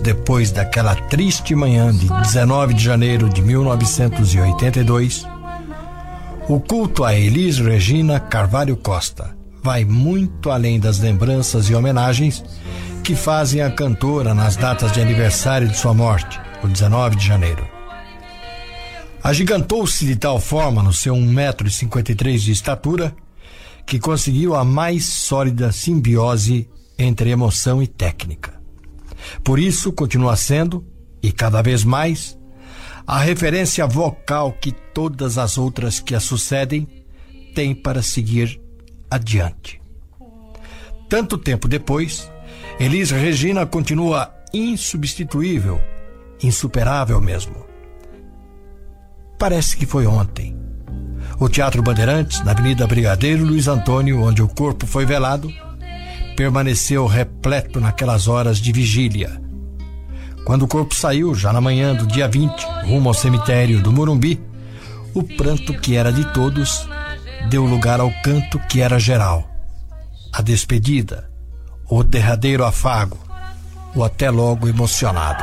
depois daquela triste manhã de 19 de janeiro de 1982, o culto a Elis Regina Carvalho Costa vai muito além das lembranças e homenagens que fazem a cantora nas datas de aniversário de sua morte, o 19 de janeiro. Agigantou-se de tal forma no seu 1,53 m de estatura que conseguiu a mais sólida simbiose entre emoção e técnica. Por isso, continua sendo, e cada vez mais, a referência vocal que todas as outras que a sucedem têm para seguir adiante. Tanto tempo depois, Elis Regina continua insubstituível, insuperável mesmo. Parece que foi ontem. O Teatro Bandeirantes, na Avenida Brigadeiro Luiz Antônio, onde o corpo foi velado, permaneceu repleto naquelas horas de vigília. Quando o corpo saiu, já na manhã do dia 20, rumo ao cemitério do Morumbi, o pranto que era de todos deu lugar ao canto que era geral. A despedida, o derradeiro afago, o até logo emocionado.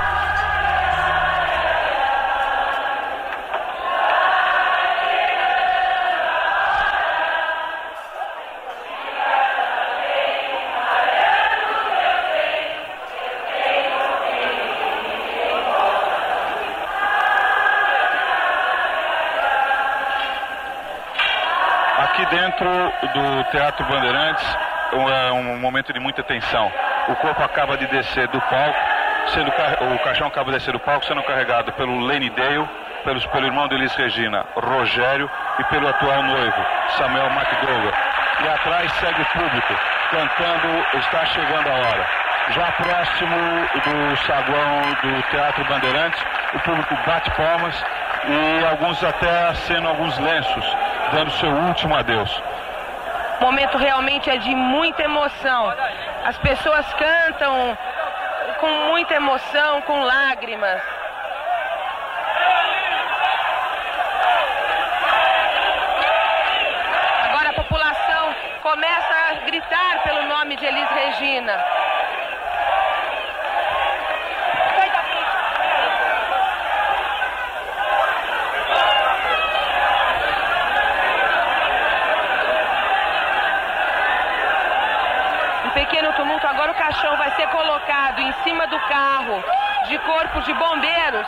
Aqui dentro do Teatro Bandeirantes é um momento de muita tensão. O corpo acaba de descer do palco, o caixão acaba de descer do palco, sendo carregado pelo Lenny Dale, pelo irmão de Elis Regina, Rogério, e pelo atual noivo, Samuel McDowell. E atrás segue o público, cantando Está Chegando a Hora. Já próximo do saguão do Teatro Bandeirantes, o público bate palmas e alguns até acenam alguns lenços, dando seu último adeus. O momento realmente é de muita emoção. As pessoas cantam com muita emoção, com lágrimas. Agora a população começa a gritar pelo nome de Elis Regina. Pequeno tumulto, agora o caixão vai ser colocado em cima do carro de corpo de bombeiros,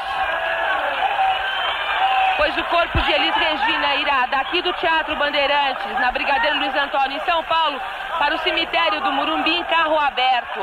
pois o corpo de Elis Regina irá daqui do Teatro Bandeirantes, na Brigadeiro Luiz Antônio, em São Paulo, para o cemitério do Morumbi em carro aberto.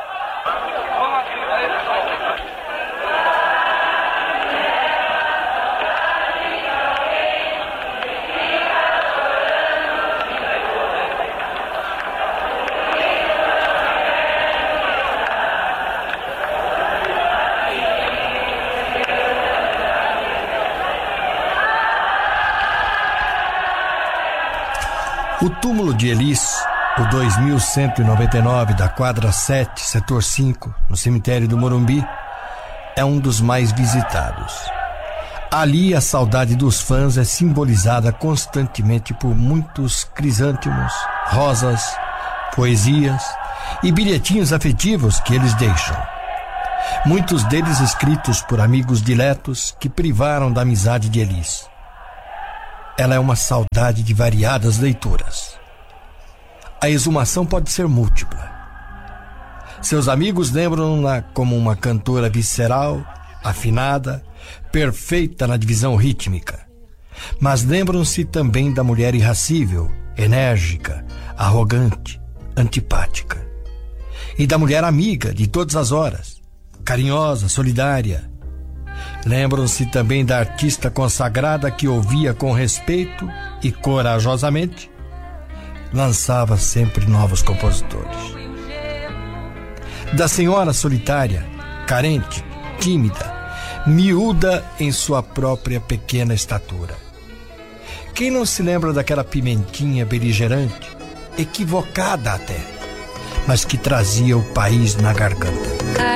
O túmulo de Elis, o 2199 da quadra 7, setor 5, no cemitério do Morumbi, é um dos mais visitados. Ali a saudade dos fãs é simbolizada constantemente por muitos crisântemos, rosas, poesias e bilhetinhos afetivos que eles deixam. Muitos deles escritos por amigos diletos que privaram da amizade de Elis. Ela é uma saudade de variadas leituras. A exumação pode ser múltipla. Seus amigos lembram-na como uma cantora visceral, afinada, perfeita na divisão rítmica. Mas lembram-se também da mulher irracível, enérgica, arrogante, antipática. E da mulher amiga de todas as horas, carinhosa, solidária. Lembram-se também da artista consagrada que ouvia com respeito e corajosamente lançava sempre novos compositores. Da senhora solitária, carente, tímida, miúda em sua própria pequena estatura. Quem não se lembra daquela pimentinha beligerante, equivocada até, mas que trazia o país na garganta?